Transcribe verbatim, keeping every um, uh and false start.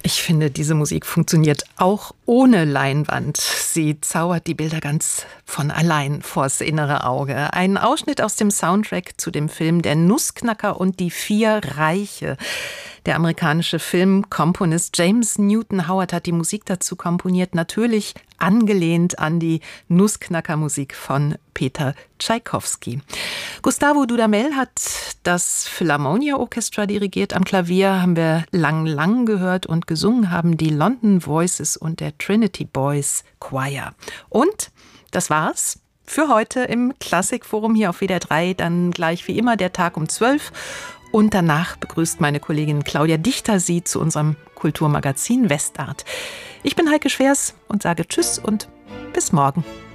Ich finde, diese Musik funktioniert auch ohne Leinwand. Sie zaubert die Bilder ganz von allein vors innere Auge. Ein Ausschnitt aus dem Soundtrack zu dem Film Der Nussknacker und die vier Reiche. Der amerikanische Filmkomponist James Newton Howard hat die Musik dazu komponiert, natürlich angelehnt an die Nussknacker-Musik von Peter Tschaikowski. Gustavo Dudamel hat das Philharmonia Orchestra dirigiert. Am Klavier haben wir Lang Lang gehört und gesungen haben die London Voices und der Trinity Boys Choir. Und das war's für heute im Klassikforum hier auf W D R drei. Dann gleich wie immer der Tag um zwölf. Und danach begrüßt meine Kollegin Claudia Dichter Sie zu unserem Kulturmagazin Westart. Ich bin Heike Schwers und sage Tschüss und bis morgen.